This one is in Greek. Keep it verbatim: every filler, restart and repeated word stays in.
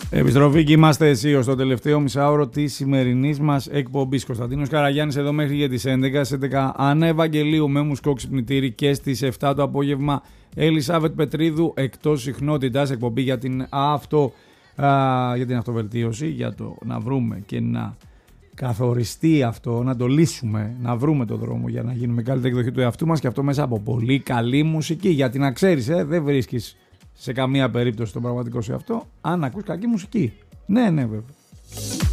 Επιστροφή και είμαστε αισίως στο τελευταίο μισάωρο της σημερινής μας εκπομπής. Κωνσταντίνος Καραγιάννης εδώ μέχρι για τις έντεκα. Στις έντεκα Άννα Ευαγγελίου με μουσικό ξυπνητήρι και στις επτά το απόγευμα Ελισάβετ Πετρίδου εκτός συχνότητας, εκπομπή για την, αυτο, α, για την αυτοβελτίωση, για το να βρούμε και να καθοριστεί αυτό, να το λύσουμε, να βρούμε το δρόμο για να γίνουμε καλύτερη εκδοχή του εαυτού μας, και αυτό μέσα από πολύ καλή μουσική. Γιατί να ξέρεις, ε, δεν βρίσκεις σε καμία περίπτωση τον πραγματικό σου εαυτό αν ακούς κακή μουσική. Ναι, ναι, βέβαια.